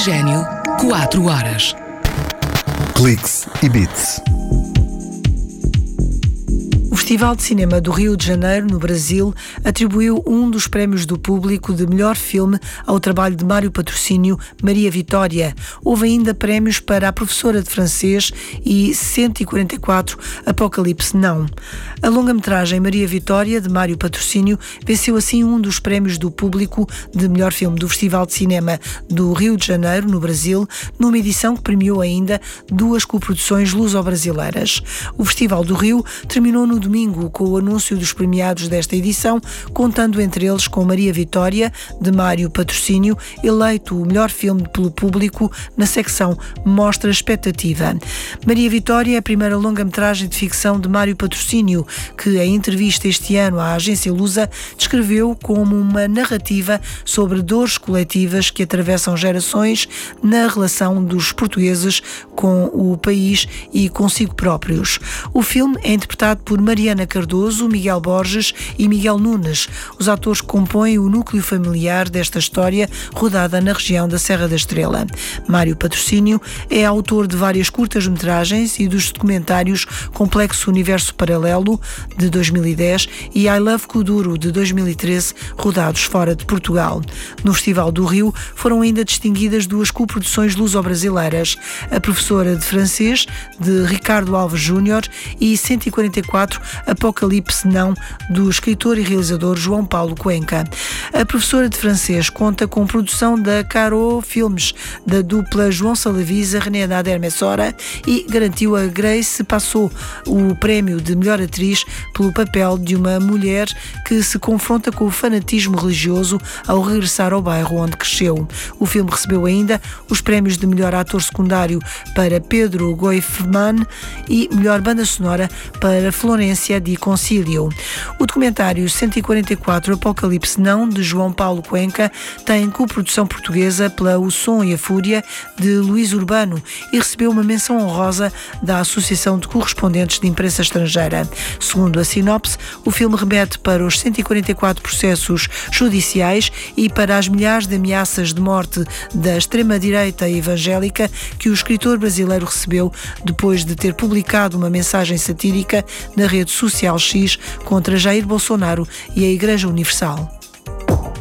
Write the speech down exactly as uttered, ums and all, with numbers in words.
Oxigênio, quatro horas. Cliques e Beats. O Festival de Cinema do Rio de Janeiro, no Brasil, atribuiu um dos prémios do público de melhor filme ao trabalho de Mário Patrocínio, Maria Vitória. Houve ainda prémios para A Professora de Francês e cento e quarenta e quatro, Apocalipse Não. A longa-metragem Maria Vitória, de Mário Patrocínio, venceu assim um dos prémios do público de melhor filme do Festival de Cinema do Rio de Janeiro, no Brasil, numa edição que premiou ainda duas coproduções luso-brasileiras. O Festival do Rio terminou no domingo com o anúncio dos premiados desta edição, contando entre eles com Maria Vitória, de Mário Patrocínio, eleito o melhor filme pelo público na secção Mostra Expectativa. Maria Vitória é a primeira longa-metragem de ficção de Mário Patrocínio, que em entrevista este ano à agência Lusa descreveu como uma narrativa sobre dores coletivas que atravessam gerações na relação dos portugueses com o país e consigo próprios. O filme é interpretado por Mariana Cardoso, Miguel Borges e Miguel Nunes, os atores que compõem o núcleo familiar desta história rodada na região da Serra da Estrela. Mário Patrocínio é autor de várias curtas-metragens e dos documentários Complexo Universo Paralelo, de dois mil e dez, e I Love Kuduro, de dois mil e treze, rodados fora de Portugal. No Festival do Rio foram ainda distinguidas duas coproduções luso-brasileiras, A Professora de Francês, de Ricardo Alves Júnior, e cento e quarenta e quatro, Apocalipse Não, do escritor e realizador João Paulo Cuenca. A Professora de Francês conta com produção da Caro Filmes, da dupla João Salavisa, René Nader Messora, e garantiu a Grace Passou o prémio de melhor atriz pelo papel de uma mulher que se confronta com o fanatismo religioso ao regressar ao bairro onde cresceu. O filme recebeu ainda os prémios de melhor ator secundário para Pedro Goifman e melhor banda sonora para Florência di Concilio. O documentário cento e quarenta e quatro, Apocalipse Não, de João Paulo Cuenca, tem coprodução portuguesa pela O Som e a Fúria, de Luís Urbano, e recebeu uma menção honrosa da Associação de Correspondentes de Imprensa Estrangeira. Segundo a sinopse, o filme remete para os cento e quarenta e quatro processos judiciais e para as milhares de ameaças de morte da extrema-direita evangélica que o escritor brasileiro recebeu depois de ter publicado uma mensagem satírica na rede social X contra Jair Bolsonaro e a Igreja Universal.